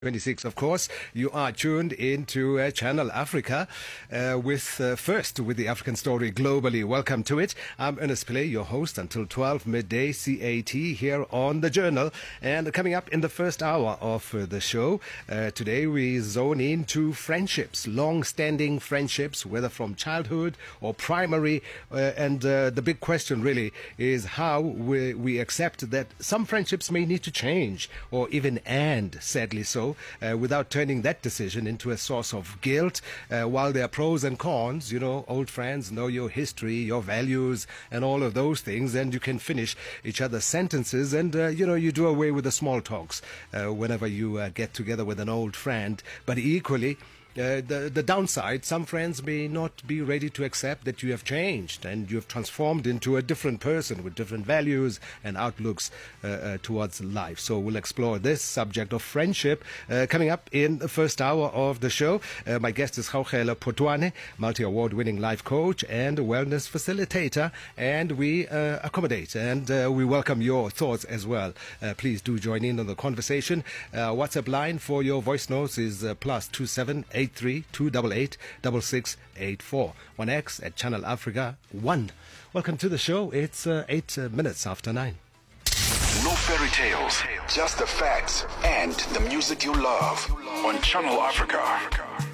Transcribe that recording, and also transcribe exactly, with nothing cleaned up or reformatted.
twenty-six, of course. You are tuned into uh, Channel Africa uh, with uh, first with the African story globally. Welcome to it. I'm Ernest Pillay, your host until twelve midday C A T here on the Journal. And coming up in the first hour of uh, the show, uh, today we zone into friendships, long-standing friendships, whether from childhood or primary. Uh, and uh, the big question really is how we, we accept that some friendships may need to change or even end, sadly so. Uh, without turning that decision into a source of guilt. Uh, while there are pros and cons, you know, old friends know your history, your values, and all of those things, and you can finish each other's sentences, and, uh, you know, you do away with the small talks uh, whenever you uh, get together with an old friend. But equally, Uh, the, the downside, some friends may not be ready to accept that you have changed and you have transformed into a different person with different values and outlooks uh, uh, towards life. So we'll explore this subject of friendship uh, coming up in the first hour of the show. Uh, my guest is Gaugela Potwane, multi-award winning life coach and wellness facilitator, and we uh, accommodate and uh, we welcome your thoughts as well. Uh, please do join in on the conversation. Uh, WhatsApp line for your voice notes is uh, plus two seven eight three two eight eight six six eight four. one X at Channel Africa one. Welcome to the show. It's uh, eight uh, minutes after nine. No fairy tales, just the facts and the music you love on Channel Africa.